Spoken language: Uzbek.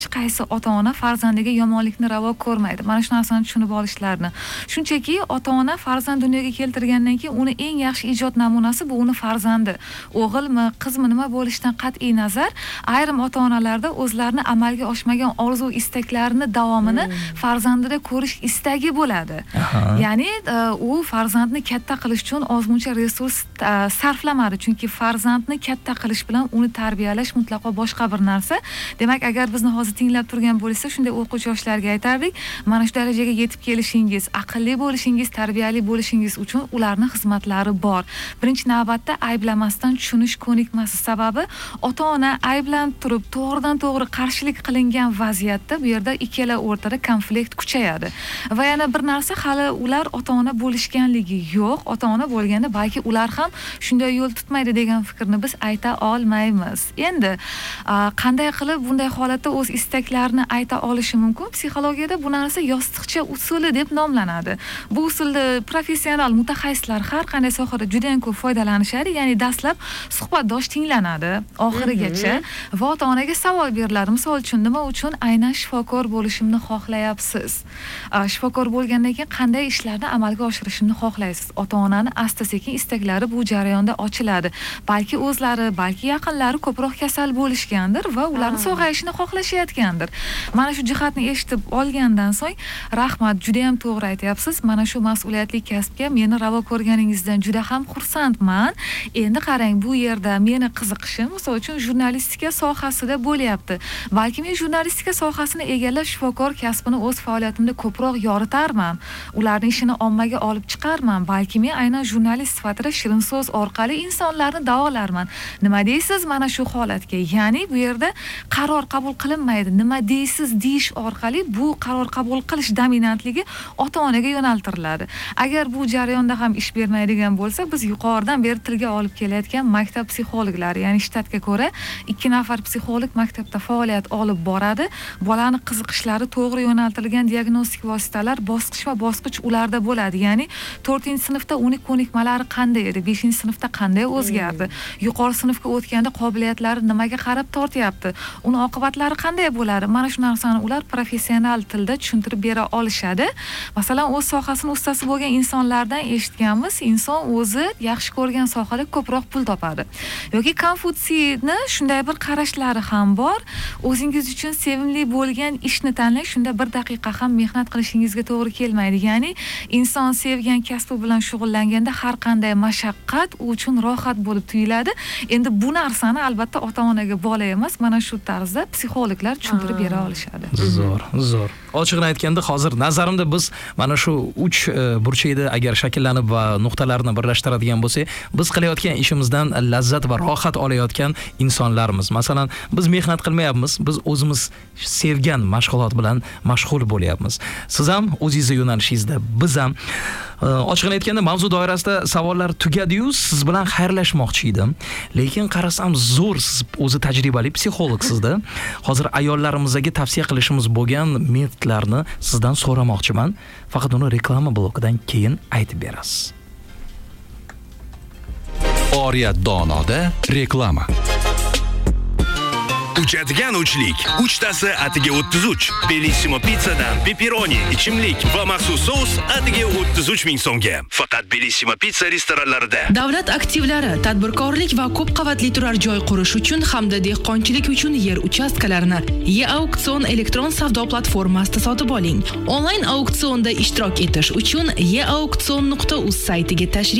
qaysi ota-ona farzandiga yomonlikni ravo ko'rmaydi. Mana shu narsani tushunib olishlarini. Shunchaki ota-ona farzand dunyoga keltirgandan keyin uni eng yaxshi ijod namunasi bu uni farzandi. O'g'ilmi, qizmi nima bo'lishidan qat'iy nazar, ayrim ota-onalarda o'zlarini amalga oshmagan orzu istaklarini davomini farzandida ko'rish istagi bo'ladi. Ya'ni u farzandni katta qilish uchun ozmuncha resurs sarflamadi, chunki farzandni katta qilish bilan uni tarbiyalash mutlaqo boshqa bir narsa. Demak, agar bizni hozir tinglab turgan bo'lsa, shunday o'quvchi yoshlarga aytardik, mana shu darajaga yetib kelishingiz, aqlli bo'lishingiz, tarbiyali bo'lishingiz uchun ularning xizmatlari bor. Birinchi navbatda ayblamasdan tushunish ko'nikmasi. Sababi ota-ona ayblanib turib, to'g'ridan-to'g'ri qarshilik qilingan vaziyatda bu yerda ikkala o'rtada konflikt kuchayadi. Va yana bir narsa, hali ular ota-ona bo'lishganligi yo'q. Ota-ona bo'lganda balki ular ham shunday yo'l tutmaydi degan fikrni biz ayta olmaymiz. Endi qanday qilib bunday holatda o'z istaklarini ayta olishi mumkin? Psixologiyada bu narsa yostiqcha usuli deb nomlanadi. Bu usulda professional mutaxassislar har qanday sohada juda ham ko'p foydalanishadi. Ya'ni dastlab suhbatdosh tinglanadi oxirigacha va ota-onaga savol beriladi. Misol uchun, nima uchun aynan shifokor bo'lishimni xohlayapsiz? Shifokor bo'lgandan keyin qanday ishlarni amalga oshirishimni xohlaysiz? Ota-onani asta-sekin istaklari bu jarayonda ochiladi. Balki o'zlari, balki yaqinlari ko'proq kasal bo'lishgandir va ularni sog'ayishini xohlashayotgandir. Mana shu jihatni eshitib olgandan so'ng, rahmat, juda ham to'g'ri aytyapsiz. Mana shu mas'uliyatli kasbga meni ravo ko'rganingizdan juda ham xursandman. Endi qarang, bu yerda meni qiziqishim, misol uchun, jurnalistika sohasida bo'lyapti. Balki men jurnalistika sohasini egallab shifokor kasbini o'z faoliyatimda ko'proq yoritarman. Ularning ishini ommaga olib chiqarman. Balki men aynan jurnalist sifatida shirin so'z orqali insonlarni davolarman. Nima deysiz mana shu holatga? Ya'ni bu yerda qaror qabul qilinmaydi. Nima deysiz deyish orqali bu qaror qabul qilish dominantligi ota-onaga yo'naltiriladi. Agar bu jarayonda ham ish bermaydigan bo'lsa, biz yuqoridan beri tilga olib kelayotgan maktab psixologlari, ya'ni shtatga ko'ra 2 nafar psixolog maktabda faoliyat olib boradi. Bolani qiziqishlari to'g'ri yo'naltirilgan diagnostik vositalar bosqichma-bosqich ularda bo'ladi. Ya'ni 4-sinfda uning ko'nikmalari qanday edi, 5-sinfda qanday o'zgardi, yuqori sinfga o'tganda qobiliyatlari nimaga qarab tortyapti, uni oqibatlari qanday bo'ladi? Mana shu narsani ular professional tilda tushuntirib bera olishadi. Masalan, o'z sohasini ustasi bo'lgan insonlardan eshitganmiz, inson o'zi yaxshi ko'rgan sohada ko'proq pul topadi. Yoki Konfutsiyni shunday bir qarashlari ham bor. O'zingiz uchun sevimli bo'lgan ishni tanlang, shunda 1 daqiqa ham mehnat qilishingizga to'g'ri kelmaydi. Ya'ni inson sevgan kasbi bilan shug'ullanganda har qanday mashaqqat u uchun rohat bo'lib tuyuladi. Endi bu narsani albatta ota-onaga bola emas, mana shu tarzda psixologlar tushuntirib bera olishadi. Zo'r. Ochiqni aytganda, hozir nazarimda biz mana shu 3 burchakda agar shakllanib va nuqtalarni birlashtiradigan bo'lsak, biz qilayotgan ishimizdan lazzat va rohat olayotgan insonlarmiz. Masalan, biz mehnat qilmayapmiz, biz o'zimiz sevgan mashg'ulot bilan mashg'ul bo'lyapmiz. Siz ham o'zingizning yo'nalishingizda, biz ham. Ochiqni aytganda, mavzu doirasida savollar tugadi-yu, siz bilan xayrlashmoqchi edim. Lekin qarasam, zo'r, siz o'zi tajribali psixologsizda. Hozir ayollarimizga tavsiya qilishimiz bo'lgan metodlarni sizdan so'ramoqchiman. Faqat uni reklama blokidan keyin aytib berasiz. Oriyat donoda reklama. Uchadigan uchlik. 3tasi atiga 33. Bellissimo pizzadan pepperoni, ichimlik va maxsus sous atiga 33 ming so'mga. Faqat Bellissimo pizza restoranlarida. Davlat aktivlari, tadbirkorlik va ko'p qavatli turar joy qurish uchun hamda dehqonchilik uchun yer uchastkalarini E-auksion elektron savdo platformasida sotib oling. Onlayn auksionda ishtirok etish uchun eauksion.uz saytiga tashrif